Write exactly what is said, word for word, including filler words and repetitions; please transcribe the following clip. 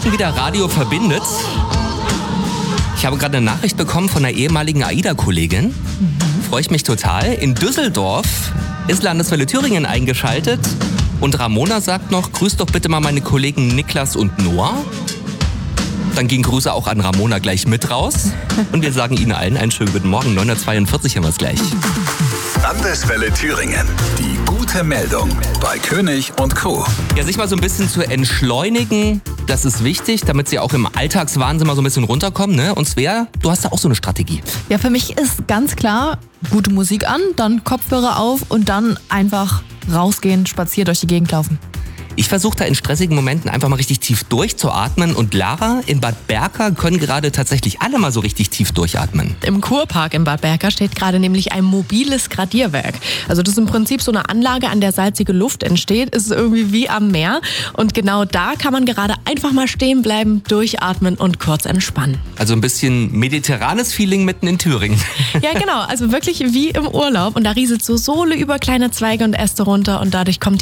Zeiten wieder Radio verbindet. Ich habe gerade eine Nachricht bekommen von einer ehemaligen AIDA-Kollegin. Mhm. Freue ich mich total. In Düsseldorf ist Landeswelle Thüringen eingeschaltet. Und Ramona sagt noch, grüß doch bitte mal meine Kollegen Niklas und Noah. Dann gehen Grüße auch an Ramona gleich mit raus. Und wir sagen Ihnen allen einen schönen guten Morgen. neun Uhr zweiundvierzig haben wir es gleich. Landeswelle Thüringen. Die gute Meldung bei König und Co. Ja, sich mal so ein bisschen zu entschleunigen, das ist wichtig, damit Sie auch im Alltagswahnsinn mal so ein bisschen runterkommen, ne? Und Svea, du hast da auch so eine Strategie. Ja, für mich ist ganz klar, gute Musik an, dann Kopfhörer auf und dann einfach rausgehen, spazieren, durch die Gegend laufen. Ich versuche da in stressigen Momenten einfach mal richtig tief durchzuatmen. Und Lara, in Bad Berka können gerade tatsächlich alle mal so richtig tief durchatmen. Im Kurpark in Bad Berka steht gerade nämlich ein mobiles Gradierwerk. Also das ist im Prinzip so eine Anlage, an der salzige Luft entsteht. Es ist irgendwie wie am Meer. Und genau da kann man gerade einfach mal stehen bleiben, durchatmen und kurz entspannen. Also ein bisschen mediterranes Feeling mitten in Thüringen. Ja, genau. Also wirklich wie im Urlaub. Und da rieselt so Sohle über kleine Zweige und Äste runter und dadurch kommt die